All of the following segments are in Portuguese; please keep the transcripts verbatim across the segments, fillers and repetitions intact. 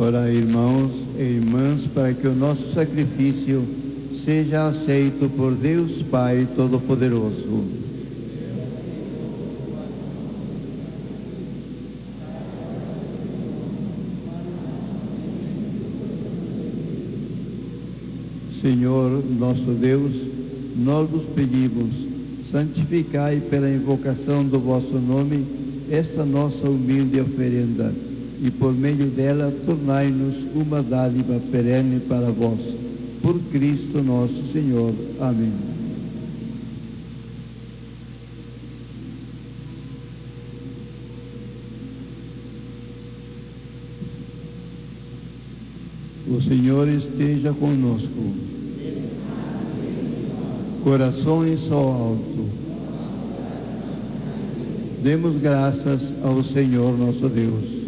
Orai, irmãos e irmãs, para que o nosso sacrifício seja aceito por Deus Pai Todo-Poderoso. Senhor nosso Deus, nós vos pedimos, santificai pela invocação do vosso nome esta nossa humilde oferenda, e por meio dela tornai-nos uma dádiva perene para vós. Por Cristo nosso Senhor. Amém. O Senhor esteja conosco. Corações ao alto. Demos graças ao Senhor nosso Deus.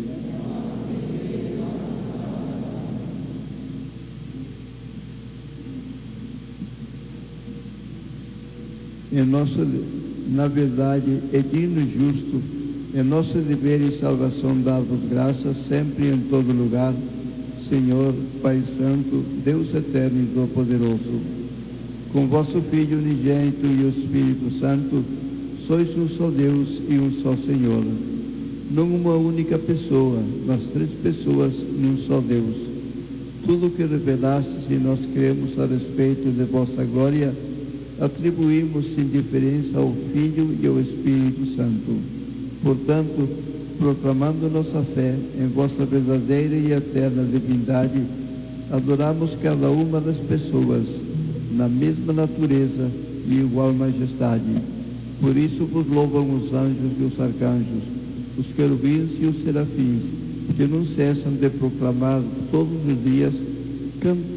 É nosso, na verdade, é digno e justo, é nosso dever e salvação dar-vos graças sempre e em todo lugar, Senhor, Pai Santo, Deus Eterno e Todo-Poderoso. Com vosso Filho unigênito e o Espírito Santo, sois um só Deus e um só Senhor. Não uma única pessoa, mas três pessoas num só Deus. Tudo o que revelastes e nós cremos a respeito de vossa glória, atribuímos sem diferença ao Filho e ao Espírito Santo. Portanto, proclamando nossa fé em vossa verdadeira e eterna divindade, adoramos cada uma das pessoas na mesma natureza e igual majestade. Por isso vos louvam os anjos e os arcanjos, os querubins e os serafins, que não cessam de proclamar todos os dias, cantando